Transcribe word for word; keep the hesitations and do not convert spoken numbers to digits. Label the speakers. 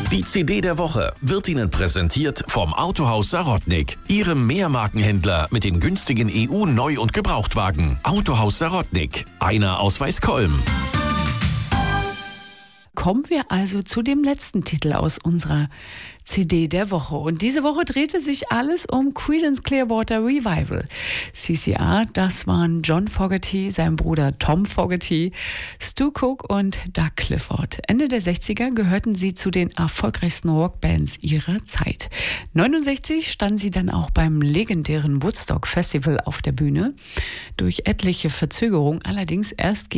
Speaker 1: Die C D der Woche wird Ihnen präsentiert vom Autohaus Sarotnik, Ihrem Mehrmarkenhändler mit den günstigen E U-Neu- und Gebrauchtwagen. Autohaus Sarotnik, einer aus Weißkolm.
Speaker 2: Kommen wir also zu dem letzten Titel aus unserer C D der Woche. Und diese Woche drehte sich alles um Creedence Clearwater Revival. C C R, das waren John Fogerty, sein Bruder Tom Fogerty, Stu Cook und Doug Clifford. Ende der sechziger gehörten sie zu den erfolgreichsten Rockbands ihrer Zeit. neunundsechzig standen sie dann auch beim legendären Woodstock Festival auf der Bühne. Durch etliche Verzögerungen allerdings erst